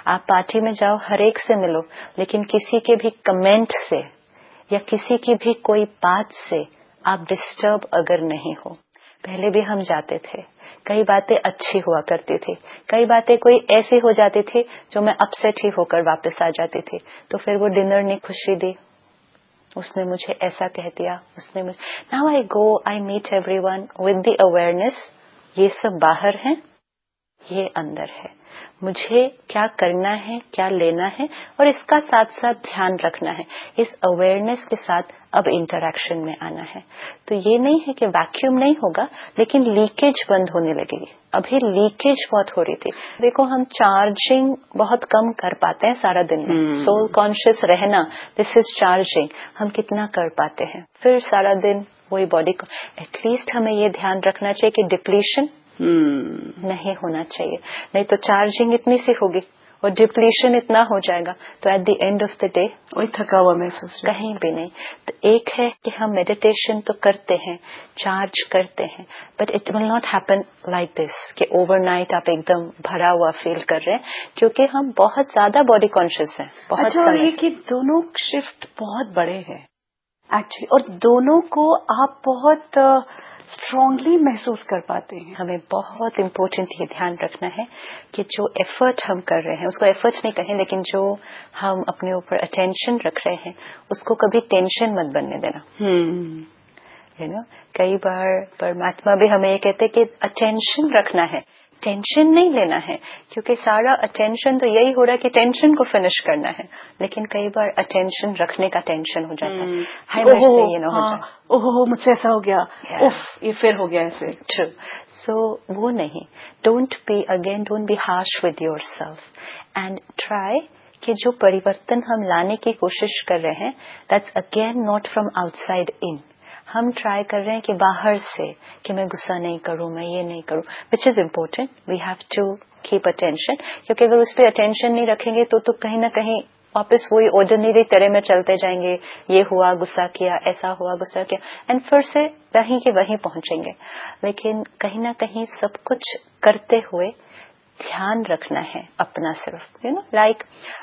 آپ پارٹی میں جاؤ, ہر ایک سے ملو, لیکن کسی کے بھی کمنٹ سے یا کسی کی بھی کوئی بات سے آپ ڈسٹرب اگر نہیں ہو. پہلے بھی ہم جاتے تھے, کئی باتیں اچھی ہوا کرتی تھی, کئی باتیں کوئی ایسی ہو جاتی تھی جو میں اپسیٹ ہی ہو کر واپس آ جاتی تھی, تو پھر وہ ڈنر نے خوشی دی, اس نے مجھے ایسا کہہ دیا, اس نے مجھے. Now I go, I meat every one with the awareness, یہ سب باہر ہیں, یہ اندر ہے. مجھے کیا کرنا ہے, کیا لینا ہے, اور اس کا ساتھ ساتھ دھیان رکھنا ہے. اس اویئرنیس کے ساتھ اب انٹریکشن میں آنا ہے. تو یہ نہیں ہے کہ ویکیوم نہیں ہوگا, لیکن لیکیج بند ہونے لگے گی. ابھی لیکیج بہت ہو رہی تھی. دیکھو ہم چارجنگ بہت کم کر پاتے ہیں سارا دن میں. سول کانشیس رہنا, دس از چارجنگ, ہم کتنا کر پاتے ہیں. پھر سارا دن وہی باڈی کو, ایٹ لیسٹ ہمیں یہ دھیان رکھنا چاہیے کہ ڈپلیشن نہیں ہونا چاہیے, نہیں تو چارجنگ اتنی سی ہوگی اور ڈپلیشن اتنا ہو جائے گا, تو at the end of the day وہی تھکا ہوا محسوس کہیں بھی نہیں. تو ایک ہے کہ ہم میڈیٹیشن تو کرتے ہیں, چارج کرتے ہیں, but it will not happen like this کہ اوور نائٹ آپ ایک دم بھرا ہوا فیل کر رہے ہیں, کیونکہ ہم بہت زیادہ باڈی کانشیس ہیں. بہت اچھا, اور یہ کہ دونوں شفٹ بہت بڑے ہیں ایکچولی, اور دونوں کو آپ بہت اسٹرانگلی محسوس کر پاتے ہیں. ہمیں بہت امپورٹنٹ یہ دھیان رکھنا ہے کہ جو ایفرٹ ہم کر رہے ہیں, اس کو ایفرٹ نہیں کہیں, لیکن جو ہم اپنے اوپر اٹینشن رکھ رہے ہیں اس کو کبھی ٹینشن مت بننے دینا. کئی بار پرماتما بھی ہمیں یہ کہتے کہ اٹینشن رکھنا ہے, ٹینشن نہیں لینا ہے, کیونکہ سارا اٹینشن تو یہی ہو رہا ہے کہ ٹینشن کو فنش کرنا ہے, لیکن کئی بار اٹینشن رکھنے کا ٹینشن ہو جاتا ہے. یہ نہ ہو جائے, اوہ مجھ سے ایسا ہو گیا, یہ پھر ہو گیا ایسے. ٹرو. سو وہ نہیں, don't be harsh with your self, and try کہ جو پریورتن ہم لانے کی کوشش کر رہے ہیں, that's again not from out side ان. ہم ٹرائی کر رہے ہیں کہ باہر سے, کہ میں غصہ نہیں کروں, میں یہ نہیں کروں, وچ is important. We have to keep attention, کیونکہ اگر اس پہ اٹینشن نہیں رکھیں گے تو کہیں نہ کہیں واپس وہی آرڈینری طرح میں چلتے جائیں گے. یہ ہوا غصہ کیا, ایسا ہوا غصہ کیا, اینڈ پھر سے وہیں کے وہیں پہنچیں گے. لیکن کہیں نہ کہیں سب کچھ کرتے ہوئے دھیان رکھنا ہے اپنا, صرف لائک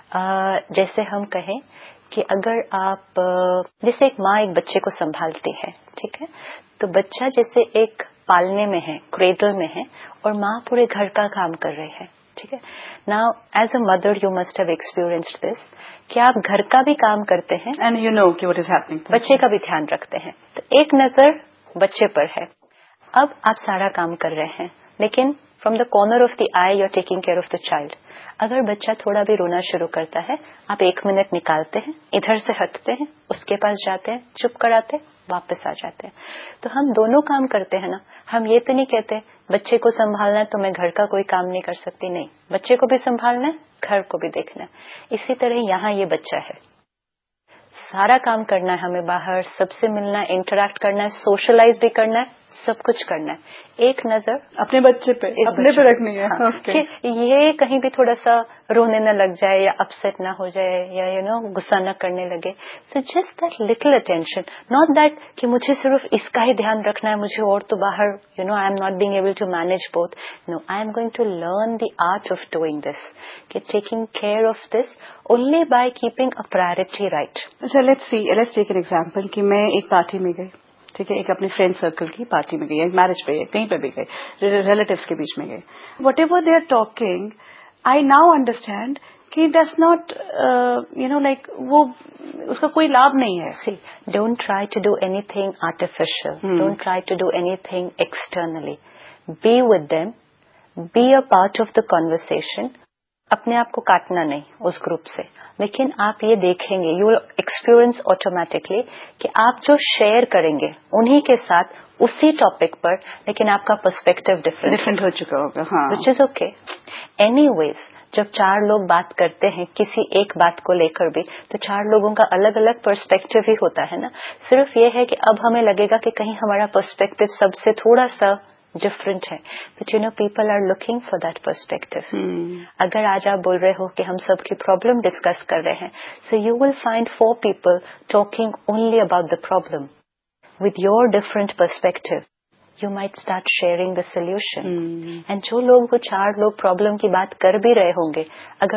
جیسے ہم کہیں کہ اگر آپ جیسے ایک ماں ایک بچے کو سنبھالتی ہے, ٹھیک ہے, تو بچہ جیسے ایک پالنے میں ہے, کریڈل میں ہے, اور ماں پورے گھر کا کام کر رہی ہے, ٹھیک ہے. Now as a mother you must have experienced دس کہ آپ گھر کا بھی کام کرتے ہیں اینڈ یو نو کہ واٹ از ہیپنگ, بچے کا بھی دھیان رکھتے ہیں. تو ایک نظر بچے پر ہے, اب آپ سارا کام کر رہے ہیں, لیکن from the corner of the I you are taking care of the child. اگر بچہ تھوڑا بھی رونا شروع کرتا ہے, آپ 1 منٹ نکالتے ہیں, ادھر سے ہٹتے ہیں, اس کے پاس جاتے ہیں, چپ کراتے, واپس آ جاتے ہیں. تو ہم دونوں کام کرتے ہیں نا. ہم یہ تو نہیں کہتے بچے کو سنبھالنا ہے تو میں گھر کا کوئی کام نہیں کر سکتی, نہیں, بچے کو بھی سنبھالنا ہے, گھر کو بھی دیکھنا ہے. اسی طرح یہاں یہ بچہ ہے, سارا کام کرنا ہے ہمیں, باہر سب سے ملنا ہے, انٹریکٹ کرنا ہے, سوشلائز بھی کرنا ہے, سب کچھ کرنا ہے. ایک نظر اپنے بچے پہ, اپنے پہ رکھنی ہے. کہ یہ کہیں بھی تھوڑا سا رونے نہ لگ جائے, یا اپسیٹ نہ ہو جائے, یا غصہ نہ کرنے لگے. So just that little attention, not that کہ مجھے صرف اس کا ہی دھیان رکھنا ہے, مجھے اور تو باہر I am not being able to manage both. Know, I am going to learn the art of doing this, کہ taking care of this only by keeping a priority right. اچھا, لیٹس ٹیک این ایگزامپل کہ میں ایک party میں گئی, ٹھیک ہے, ایک اپنے فرینڈ سرکل کی پارٹی میں گئی, ایک میرج پہ, کہیں پہ بھی گئی, ریلیٹیوس کے بیچ میں گئے. What ever they are talking, I now understand کہ ڈس ناٹ لائک وہ اس کا کوئی لابھ نہیں ہے. Don't try to do any thing artificial, don't try to do any thing externally. Be with them, be a part of the conversation. اپنے آپ کو کاٹنا نہیں اس گروپ سے, لیکن آپ یہ دیکھیں گے, یو ول ایکسپیرئنس آٹومیٹکلی کہ آپ جو شیئر کریں گے انہی کے ساتھ اسی ٹاپک پر, لیکن آپ کا پرسپیکٹو ڈفرینٹ ہو چکا ہوگا, وچ از اوکے. اینی ویز جب 4 لوگ بات کرتے ہیں کسی ایک بات کو لے کر بھی, تو 4 لوگوں کا الگ الگ پرسپیکٹو ہی ہوتا ہے نا. صرف یہ ہے کہ اب ہمیں لگے گا کہ کہیں ہمارا پرسپیکٹو سب سے تھوڑا سا ڈفرینٹ ہے, but people are looking for that perspective. اگر آج آپ بول رہے ہو کہ ہم سب کی پرابلم ڈسکس کر رہے ہیں, so you will find 4 people talking only about the problem with your different perspective. You might start sharing the solution. And جو لوگ وہ 4 لوگ پرابلم کی بات کر بھی رہے ہوں گے, اگر